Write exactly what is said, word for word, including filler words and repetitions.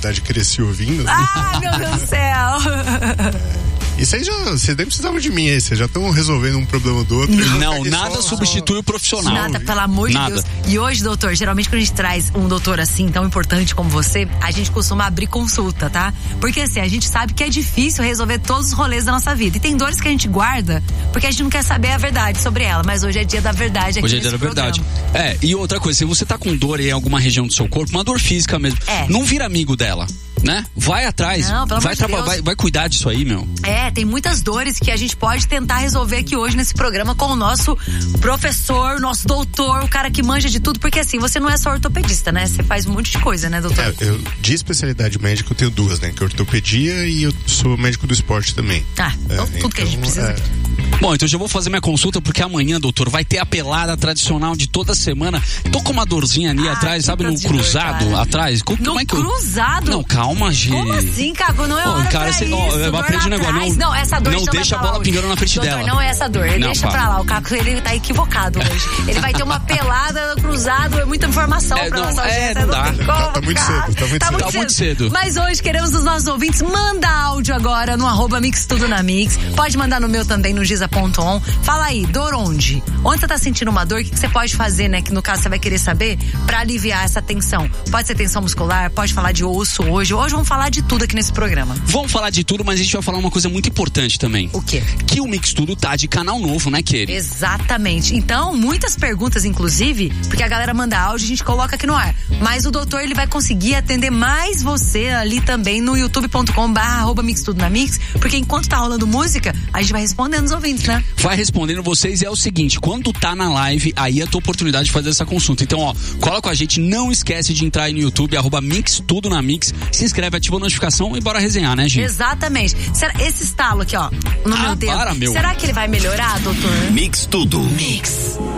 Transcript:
verdade, cresci ouvindo. Ah, meu Deus do céu. É. E vocês já, vocês nem precisavam de mim aí, vocês já estão resolvendo um problema do outro. Não, nada só, substitui só... o profissional. Nada, pelo amor de nada. Deus. E hoje, doutor, geralmente quando a gente traz um doutor assim, tão importante como você, a gente costuma abrir consulta, tá? Porque assim, a gente sabe que é difícil resolver todos os rolês da nossa vida. E tem dores que a gente guarda, porque a gente não quer saber a verdade sobre ela. Mas hoje é dia da verdade aqui Hoje é dia da programa. verdade. É, e outra coisa, se você tá com dor em alguma região do seu corpo, uma dor física mesmo, é. não vira amigo dela, né? Vai atrás, não, pelo vai, amor de Deus. vai, vai cuidar disso aí, meu. É, tem muitas dores que a gente pode tentar resolver aqui hoje nesse programa com o nosso professor, nosso doutor, o cara que manja de tudo, porque assim, você não é só ortopedista, né? Você faz um monte de coisa, né, doutor? É, eu, de especialidade médica eu tenho duas, né? Que é ortopedia e eu sou médico do esporte também. Ah, então, é, tudo então, que a gente precisa é... aqui. Bom, então já vou fazer minha consulta, porque amanhã, doutor, vai ter a pelada tradicional de toda semana. Tô com uma dorzinha ali ah, atrás, sabe, no cruzado, dor, atrás. Como, no como é que cruzado? Eu... Não, calma, Gi. Como assim, Cago? Não é hora oh, cara, pra cê, isso. Oh, aprende um negócio. Não, não, essa dor não deixa a bola pingando na frente doutor, dela. Não é essa dor, não, deixa pá. pra lá. O Caco, ele tá equivocado hoje. Ele vai ter uma pelada no cruzado, é muita informação é, pra não, nossa é, audiência. não dá. Tá, tá muito cedo, tá muito tá cedo. Muito tá cedo. muito cedo. Mas hoje queremos os nossos ouvintes, manda áudio agora no arroba Mix Tudo na Mix. Pode mandar no meu também, no giza ponto on. Fala aí, dor onde? Onde você tá sentindo uma dor? O que, que você pode fazer, né? Que no caso você vai querer saber pra aliviar essa tensão. Pode ser tensão muscular, pode falar de osso hoje. Hoje vamos falar de tudo aqui nesse programa. Vamos falar de tudo, mas a gente vai falar uma coisa muito importante também. O quê? Que o Mix Tudo tá de canal novo, né, Keri? Exatamente. Então, muitas perguntas, inclusive, porque a galera manda áudio, a gente coloca aqui no ar. Mas o doutor, ele vai conseguir atender mais você ali também no youtube ponto com barra arroba Mix Tudo na Mix, porque enquanto tá rolando música, a gente vai respondendo os ouvintes, né? Vai respondendo vocês e é o seguinte, quando tá na live, aí é a tua oportunidade de fazer essa consulta. Então, ó, cola com a gente, não esquece de entrar aí no YouTube, arroba Mix Tudo na Mix, se inscreve, ativa a notificação e bora resenhar, né, gente? Exatamente. Será, esse estalo aqui, ó, no ah, meu dedo, para, meu. será que ele vai melhorar, doutor? Mix Tudo. Mix.